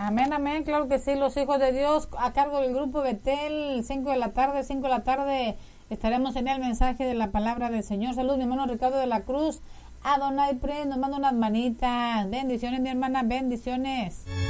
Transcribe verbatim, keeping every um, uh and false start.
Amén, amén, claro que sí, los hijos de Dios a cargo del grupo Betel, cinco de la tarde, cinco de la tarde estaremos en el mensaje de la palabra del Señor. Saludos, mi hermano Ricardo de la Cruz. Adonai Prince nos manda unas manitas. Bendiciones, mi hermana, bendiciones.